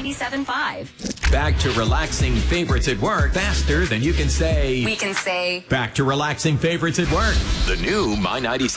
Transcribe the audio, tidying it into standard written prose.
97.5. Back to relaxing favorites at work faster than you can say. We can say. Back to relaxing favorites at work. The new My 97.